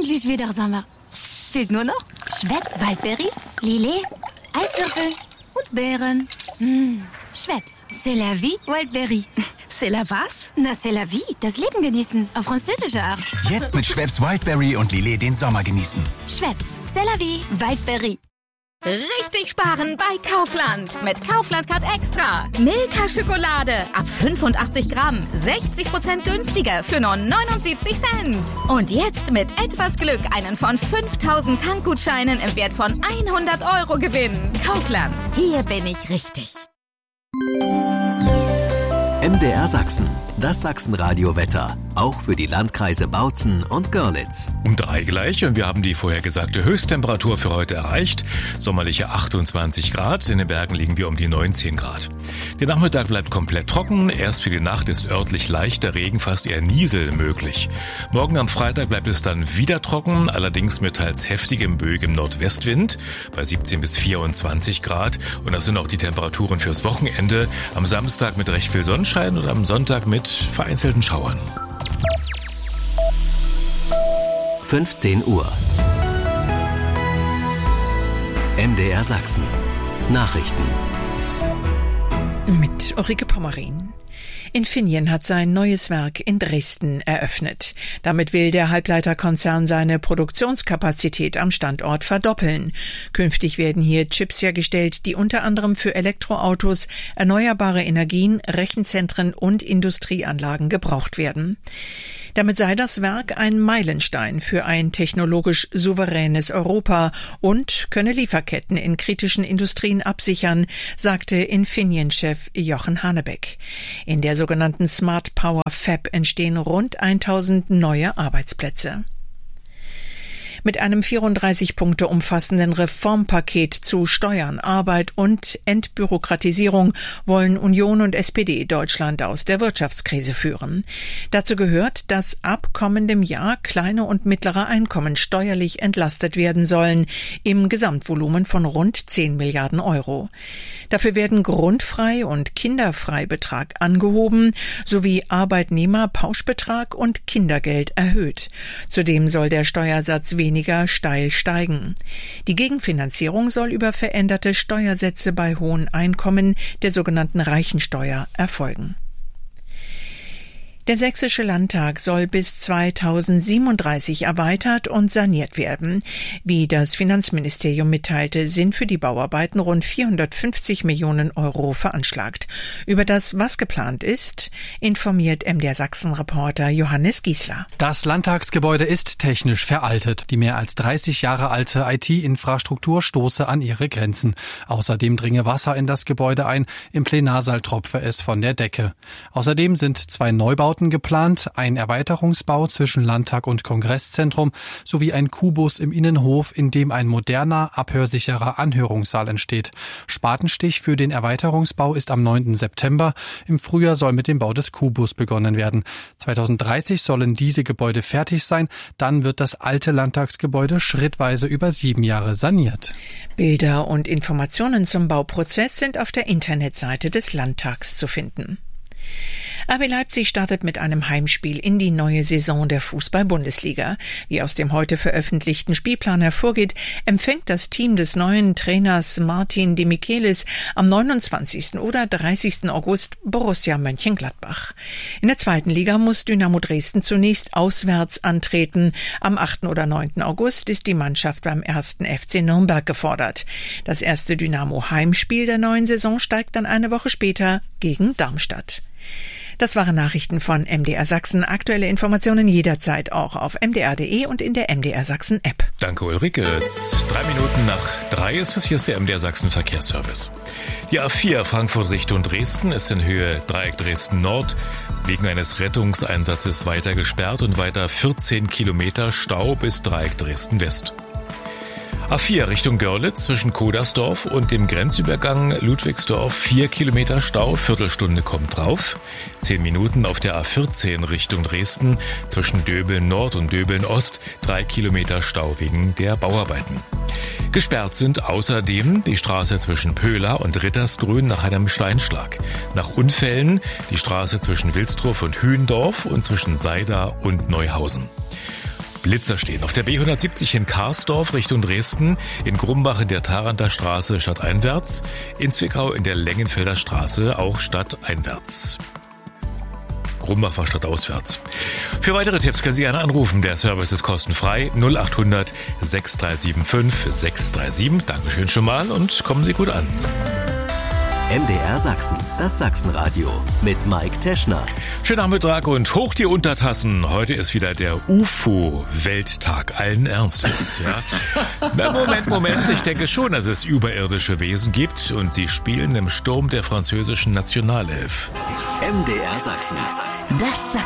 endlich wieder Sommer. Fehlt nur noch Schweppes Waldberry, Lillet, Eiswürfel und Beeren. Schweppes, c'est la vie, Waldberry. C'est la was? Na, c'est la vie, das Leben genießen, auf französische Art. Jetzt mit Schweppes Wildberry und Lillet den Sommer genießen. Schweppes, c'est la vie, Waldberry. Richtig sparen bei Kaufland. Mit Kaufland Card Extra. Milka Schokolade ab 85 Gramm. 60% günstiger für nur 79 Cent. Und jetzt mit etwas Glück einen von 5000 Tankgutscheinen im Wert von 100 € gewinnen. Kaufland. Hier bin ich richtig. MDR Sachsen, das Sachsenradio-Wetter, auch für die Landkreise Bautzen und Görlitz. Um 3 gleich und wir haben die vorhergesagte Höchsttemperatur für heute erreicht. Sommerliche 28 Grad, in den Bergen liegen wir um die 19 Grad. Der Nachmittag bleibt komplett trocken, erst für die Nacht ist örtlich leichter Regen, fast eher Niesel möglich. Morgen am Freitag bleibt es dann wieder trocken, allerdings mit teils heftigem böigem Nordwestwind bei 17 bis 24 Grad. Und das sind auch die Temperaturen fürs Wochenende. Am Samstag mit recht viel Sonnenschein und am Sonntag mit vereinzelten Schauern. 15 Uhr. MDR Sachsen. Nachrichten. Mit Ulrike Pommerin. Infineon hat sein neues Werk in Dresden eröffnet. Damit will der Halbleiterkonzern seine Produktionskapazität am Standort verdoppeln. Künftig werden hier Chips hergestellt, die unter anderem für Elektroautos, erneuerbare Energien, Rechenzentren und Industrieanlagen gebraucht werden. Damit sei das Werk ein Meilenstein für ein technologisch souveränes Europa und könne Lieferketten in kritischen Industrien absichern, sagte Infineon-Chef Jochen Hanebeck. In der sogenannten Smart Power Fab entstehen rund 1000 neue Arbeitsplätze. Mit einem 34 Punkte umfassenden Reformpaket zu Steuern, Arbeit und Entbürokratisierung wollen Union und SPD Deutschland aus der Wirtschaftskrise führen. Dazu gehört, dass ab kommendem Jahr kleine und mittlere Einkommen steuerlich entlastet werden sollen, im Gesamtvolumen von rund 10 Milliarden €. Dafür werden Grundfrei- und Kinderfreibetrag angehoben sowie Arbeitnehmerpauschbetrag und Kindergeld erhöht. Zudem soll der Steuersatz weniger steil steigen. Die Gegenfinanzierung soll über veränderte Steuersätze bei hohen Einkommen, der sogenannten Reichensteuer, erfolgen. Der Sächsische Landtag soll bis 2037 erweitert und saniert werden. Wie das Finanzministerium mitteilte, sind für die Bauarbeiten rund 450 Millionen € veranschlagt. Über das, was geplant ist, informiert MDR Sachsen-Reporter Johannes Giesler. Das Landtagsgebäude ist technisch veraltet. Die mehr als 30 Jahre alte IT-Infrastruktur stoße an ihre Grenzen. Außerdem dringe Wasser in das Gebäude ein. Im Plenarsaal tropfe es von der Decke. Außerdem sind 2 Neubauten geplant, ein Erweiterungsbau zwischen Landtag und Kongresszentrum sowie ein Kubus im Innenhof, in dem ein moderner, abhörsicherer Anhörungssaal entsteht. Spatenstich für den Erweiterungsbau ist am 9. September. Im Frühjahr soll mit dem Bau des Kubus begonnen werden. 2030 sollen diese Gebäude fertig sein. Dann wird das alte Landtagsgebäude schrittweise über 7 Jahre saniert. Bilder und Informationen zum Bauprozess sind auf der Internetseite des Landtags zu finden. RB Leipzig startet mit einem Heimspiel in die neue Saison der Fußball-Bundesliga. Wie aus dem heute veröffentlichten Spielplan hervorgeht, empfängt das Team des neuen Trainers Martin de Michelis am 29. oder 30. August Borussia Mönchengladbach. In der zweiten Liga muss Dynamo Dresden zunächst auswärts antreten. Am 8. oder 9. August ist die Mannschaft beim 1. FC Nürnberg gefordert. Das erste Dynamo-Heimspiel der neuen Saison steigt dann eine Woche später gegen Darmstadt. Das waren Nachrichten von MDR Sachsen. Aktuelle Informationen jederzeit auch auf mdr.de und in der MDR Sachsen App. Danke Ulrike. 3 Minuten nach 3 ist es. Hier ist der MDR Sachsen Verkehrsservice. Die A4 Frankfurt Richtung Dresden ist in Höhe Dreieck Dresden Nord wegen eines Rettungseinsatzes weiter gesperrt und weiter 14 Kilometer Stau bis Dreieck Dresden West. A4 Richtung Görlitz zwischen Kodersdorf und dem Grenzübergang Ludwigsdorf 4 Kilometer Stau, Viertelstunde kommt drauf. 10 Minuten auf der A14 Richtung Dresden zwischen Döbeln Nord und Döbeln Ost, 3 Kilometer Stau wegen der Bauarbeiten. Gesperrt sind außerdem die Straße zwischen Pöhla und Rittersgrün nach einem Steinschlag. Nach Unfällen die Straße zwischen Wilsdruf und Hühendorf und zwischen Seida und Neuhausen. Blitzer stehen. Auf der B170 in Karsdorf Richtung Dresden, in Grumbach in der Tharanter Straße stadteinwärts, in Zwickau in der Lengenfelder Straße auch stadteinwärts. Grumbach war stadtauswärts. Für weitere Tipps können Sie gerne anrufen. Der Service ist kostenfrei. 0800 6375 637. Dankeschön schon mal und kommen Sie gut an. MDR Sachsen, das Sachsenradio mit Mike Teschner. Schönen Nachmittag und hoch die Untertassen. Heute ist wieder der UFO-Welttag. Allen Ernstes, ja? Na, Moment. Ich denke schon, dass es überirdische Wesen gibt und sie spielen im Sturm der französischen Nationalelf. MDR Sachsen, Das